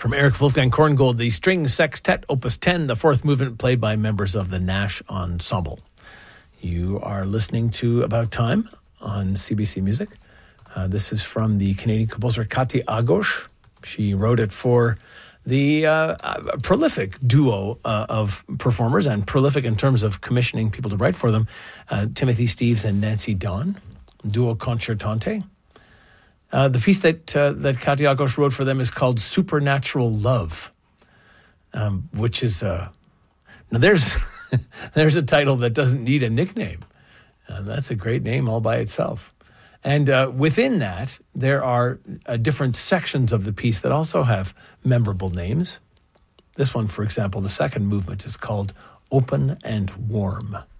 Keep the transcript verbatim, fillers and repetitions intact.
From Eric Wolfgang Korngold, the String Sextet, Opus ten, the fourth movement, played by members of the Nash Ensemble. You are listening to About Time on C B C Music. Uh, this is from the Canadian composer Kati Agos. She wrote it for the uh, uh, prolific duo uh, of performers, and prolific in terms of commissioning people to write for them, uh, Timothy Steeves and Nancy Don, duo concertante. Uh, the piece that uh, that Kati Agos wrote for them is called Supernatural Love, um, which is uh, now there's there's a title that doesn't need a nickname. Uh, that's a great name all by itself. And uh, within that, there are uh, different sections of the piece that also have memorable names. This one, for example, the second movement is called Open and Warm.